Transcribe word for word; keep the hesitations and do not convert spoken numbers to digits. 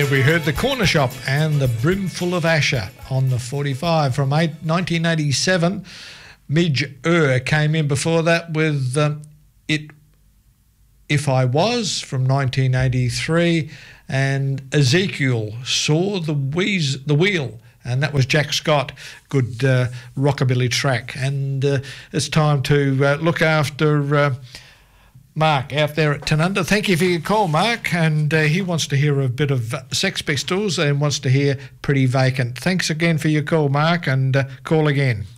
There we heard The Corner Shop and The Brimful of Asher on the forty-five from nineteen eighty-seven. Midge Ure came in before that with um, It If I Was from nineteen eighty-three, and Ezekiel Saw the, Wheeze, the Wheel, and that was Jack Scott. Good uh, rockabilly track. And uh, it's time to uh, look after uh, Mark out there at Tanunda. Thank you for your call, Mark, and uh, he wants to hear a bit of Sex Pistols and wants to hear Pretty Vacant. Thanks again for your call, Mark, and uh, call again.